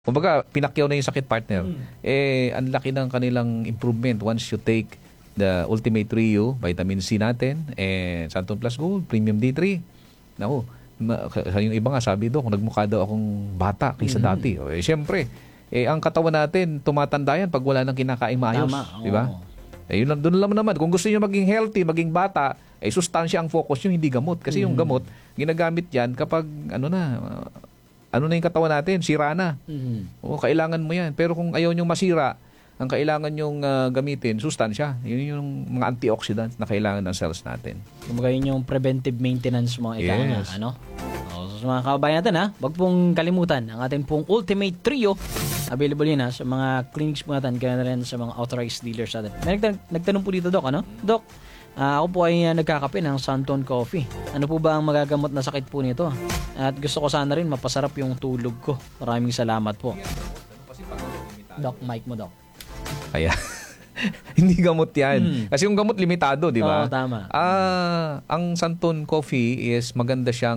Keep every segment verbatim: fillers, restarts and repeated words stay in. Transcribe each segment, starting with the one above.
Kumbaga, pinakyaw na yung sakit, partner. Mm. Eh, ang laki ng kanilang improvement once you take the Ultimate Trio, Vitamin C natin, and Santon Plus Gold, Premium D three. Naku, yung iba nga sabi do, kung nagmukha daw akong bata kaysa mm. dati. Eh, siyempre, eh, ang katawan natin, tumatanda yan pag wala nang kinakain maayos. Di ba? Eh, yun lang, doon lang naman. Kung gusto niyo maging healthy, maging bata, eh, sustansya ang focus nyo, hindi gamot. Kasi mm. yung gamot, ginagamit yan kapag, ano na, uh, ano na yung katawan natin, sira na. Mm-hmm. O, kailangan mo yan. Pero kung ayaw nyong masira, ang kailangan nyong uh, gamitin, sustansya. Yun yung mga antioxidants na kailangan ng cells natin. Kumbaga yun yung preventive maintenance mo. Ika, yes. Ano? O, so, mga kababayan natin, ha? Huwag pong kalimutan ang ating pong Ultimate Trio. Available yun, ha? Sa mga clinics po natin, kaya na rin sa mga authorized dealers natin. May nagtan- nagtanong po dito, Doc, ano? Doc, Uh, ako po ay uh, nagkakape ng Santon Coffee. Ano po ba ang magagamot na sakit po nito? At gusto ko sana rin mapasarap yung tulog ko. Maraming salamat po. Doc, mic mo, Doc. Kaya, hindi gamot yan. Hmm. Kasi yung gamot limitado, di ba? Oo, tama. Ah, ang Santon Coffee is maganda siyang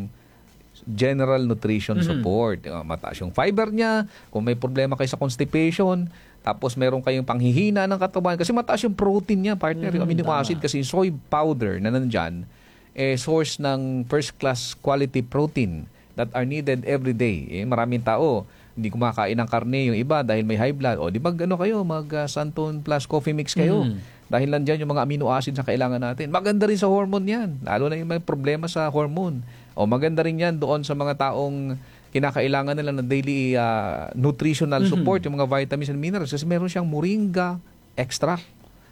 general nutrition mm-hmm. support. Mataas yung fiber niya. Kung may problema kayo sa constipation, tapos meron kayong panghihina ng katawan. Kasi mataas yung protein niya, partner. Mm, yung amino acid. Kasi soy powder na nandyan, eh, source ng first class quality protein that are needed every day. Eh, maraming tao, hindi kumakain ng karne yung iba dahil may high blood. O di mag ano kayo, mag uh, Santon Plus Coffee Mix kayo. Mm. Dahil nandyan yung mga amino acid na kailangan natin. Maganda rin sa hormone yan. Lalo na yung may problema sa hormone. O maganda rin yan doon sa mga taong kinakailangan nila ng daily uh, nutritional support, mm-hmm. yung mga vitamins and minerals. Kasi meron siyang moringa extract.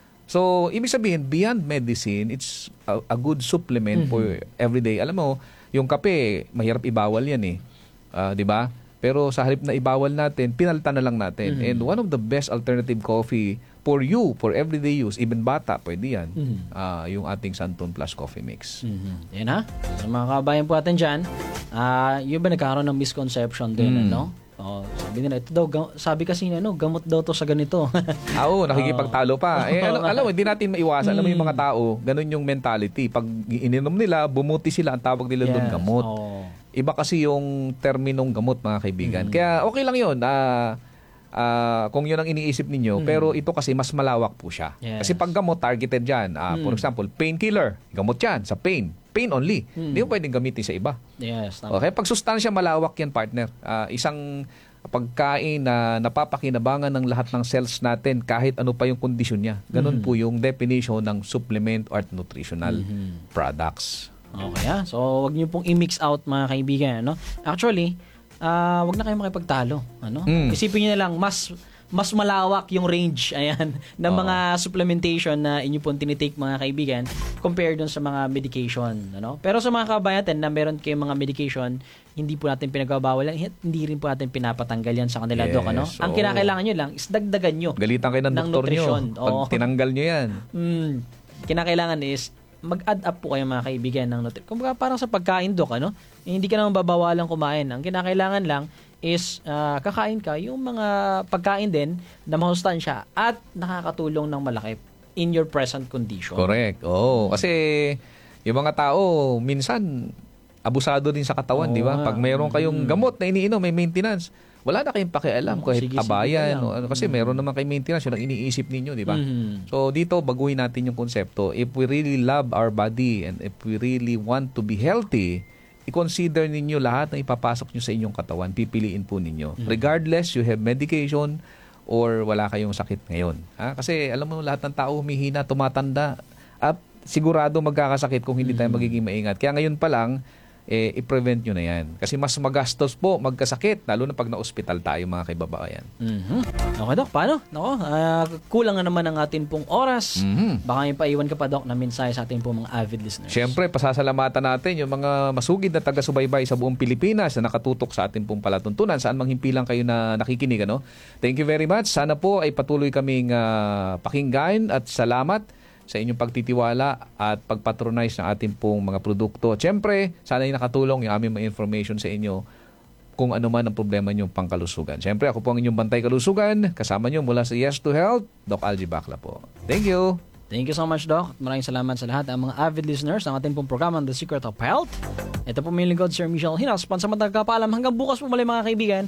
So, ibig sabihin, beyond medicine, it's a, a good supplement mm-hmm. for everyday. Alam mo, yung kape, mahirap ibawal yan eh. Uh, di ba? Pero sa halip na ibawal natin, pinalitan na lang natin. Mm-hmm. And one of the best alternative coffee for you, for everyday use, even bata, pwede yan, mm-hmm. uh, yung ating Santon Plus Coffee Mix. Mm-hmm. Yan ha. So, mga kabayan po natin dyan, uh, yung ba nagkaroon ng misconception din, mm. ano? Oh, sabi nila, ito daw, gam- sabi kasi ano, gamot daw to sa ganito. Ah, oo, nakikipagtalo pa. Eh, alam, alam mo, hindi natin maiwasan. Alam mo yung mga tao, ganun yung mentality. Pag ininom nila, bumuti sila, ang tawag nila yes. doon gamot. Oh. Iba kasi yung terminong gamot, mga kaibigan. Mm. Kaya okay lang yun. Ah, uh, Uh, kung yun ang iniisip ninyo, mm. pero ito kasi mas malawak po siya. Yes. Kasi pag gamot, targeted dyan. Uh, mm. For example, painkiller. Gamot yan sa pain. Pain only. Mm. Hindi mo pwedeng gamitin sa iba. Yes. Okay, pag sustansya, malawak yan, partner. Uh, isang pagkain na napapakinabangan ng lahat ng cells natin kahit ano pa yung kondisyon niya. Ganun mm. po yung definition ng supplement or nutritional mm-hmm. products. Okay, ha? So, wag niyo pong i-mix out, mga kaibigan. No? Actually, Uh, wag na kayong makipagtalo, ano? Mm. Isipin niyo na lang mas mas malawak yung range ayan ng oh. mga supplementation na inyo pong tinitake, mga kaibigan, compared dun sa mga medication, ano? Pero sa mga kabayan natin na meron kayong mga medication, hindi po natin pinagbabawal yan, hindi rin po natin pinapatanggal yan sa kanila, yes. Dok, ano? Oh. Ang kinakailangan nyo lang is dagdagan nyo. Galitan kayo ng, ng doktor nutrition. Nyo pag oh. tinanggal nyo yan. Mm. Kinakailangan is mag-add up po kayo, mga kaibigan, ng nutrition. Kumbaga parang sa pagkain, Dok, ano? Eh, hindi ka naman babawalan kumain. Ang kinakailangan lang is uh, kakain ka yung mga pagkain din na mahustansya at nakakatulong ng malaki in your present condition. Correct. Oo. Kasi yung mga tao, minsan, abusado din sa katawan, oh, di ba? Pag mayroon kayong gamot na iniinom, may maintenance, wala na kayong pakialam oh, kahit sige, abayan. Sige o, ano, kasi mm-hmm. meron naman kayong maintenance, yun ang iniisip ninyo, di ba? Mm-hmm. So, dito, baguhin natin yung konsepto. If we really love our body and if we really want to be healthy, i-consider ninyo lahat na ipapasok nyo sa inyong katawan. Pipiliin po ninyo. Mm-hmm. Regardless, you have medication or wala kayong sakit ngayon. Ha? Kasi, alam mo, lahat ng tao humihina, tumatanda, at sigurado magkakasakit kung hindi mm-hmm. tayo magiging maingat. Kaya ngayon pa lang, eh, i-prevent nyo na yan. Kasi mas magastos po magkasakit, lalo na pag na-hospital tayo, mga kaibabayan. Mm-hmm. Okay, Dok. Paano? Nako, uh, kulang na naman ang atin pong oras. Mm-hmm. Baka may paiwan ka pa, Dok, na mensahe sa atin pong mga avid listeners. Siyempre, pasasalamatan natin yung mga masugid na taga-subaybay sa buong Pilipinas na nakatutok sa atin pong palatuntunan, saan mang himpilang kayo na nakikinig. Ano? Thank you very much. Sana po ay patuloy kaming uh, pakinggan at salamat sa inyong pagtitiwala at pagpatronize ng ating pong mga produkto. Siyempre, sana ay nakatulong yung aming mga information sa inyo kung ano man ang problema niyong pangkalusugan. Siyempre, ako po ang inyong bantay kalusugan. Kasama niyo mula sa Yes to Health, Doc Algie Bacla po. Thank you! Thank you so much, Doc. Maraming salamat sa lahat ng mga avid listeners ng ating pong programa The Secret of Health. Ito po may lingkod, Sir Michelle Hinas. Pansamantang kapaalam hanggang bukas po muli, mga kaibigan.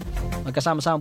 magkasama-sama